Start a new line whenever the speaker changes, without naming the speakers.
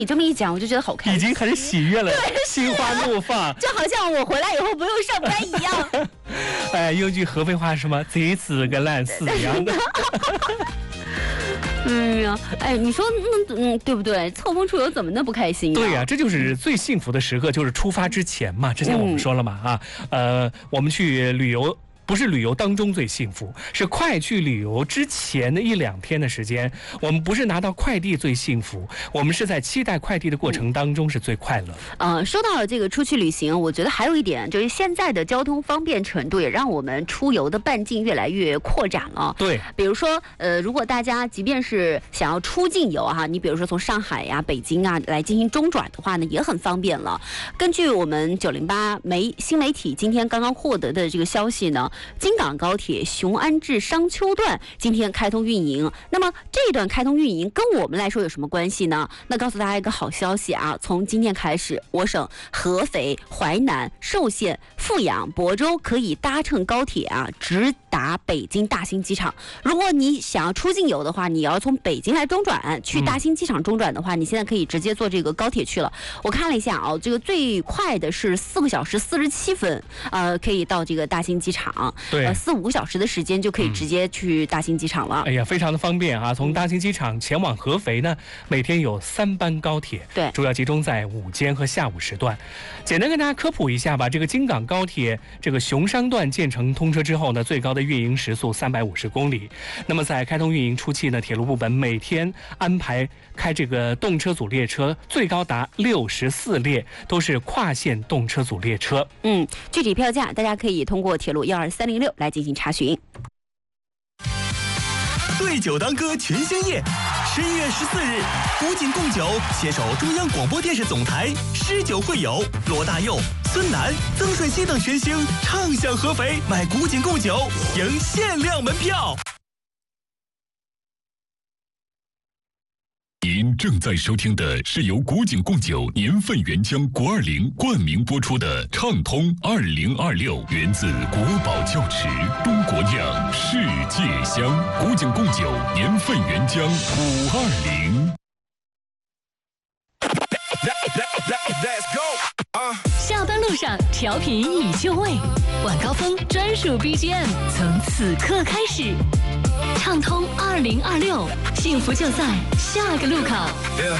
你这么一讲，我就觉得好开心，
已经很喜悦了，心花怒放，
就好像我回来以后不用上班一样。
哎，用句合肥话什么，贼死个烂死一样的。
哎，你说对不对？凑风出游怎么能不开心？
对呀，这就是最幸福的时刻，就是出发之前嘛。之前我们说了嘛，我们去旅游。不是旅游当中最幸福，是快去旅游之前的1-2天的时间，我们不是拿到快递最幸福，我们是在期待快递的过程当中是最快乐。
说到了这个出去旅行，我觉得还有一点就是现在的交通方便程度也让我们出游的半径越来越扩展了。
对，
比如说如果大家即便是想要出境游哈，你比如说从上海呀、北京啊来进行中转的话呢，也很方便了。根据我们908新媒体今天刚刚获得的这个消息呢，京港高铁雄安至商丘段今天开通运营。那么这段开通运营跟我们来说有什么关系呢？那告诉大家一个好消息啊，从今天开始，我省合肥、淮南、寿县、阜阳、亳州可以搭乘高铁啊直达北京大兴机场。如果你想要出境游的话，你要从北京来中转去大兴机场中转的话，你现在可以直接坐这个高铁去了。我看了一下啊，这个最快的是4个小时47分，可以到这个大兴机场。
对
，4-5个小时的时间就可以直接去大兴机场了。
哎呀，非常的方便啊！从大兴机场前往合肥呢，每天有3班高铁，
对，
主要集中在午间和下午时段。简单跟大家科普一下吧，这个京港高铁这个雄商段建成通车之后呢，最高的运营时速350公里。那么在开通运营初期呢，铁路部门每天安排开这个动车组列车，最高达64列，都是跨线动车组列车。
具体票价大家可以通过铁路12306来进行查询。
对酒当歌全香艳，11月14日，古井贡酒携手中央广播电视总台诗酒会友罗大佑、孙楠、曾舜晞等全星唱响合肥，买古井贡酒赢限量门票。
您正在收听的是由古井贡酒年份原浆国20冠名播出的畅通2026，源自国宝窖池，中国酿，世界香。古井贡酒年份原浆520。
下班路上调频你就位，晚高峰专属 BGM 从此刻开始，畅通2026，幸福就在下个路口。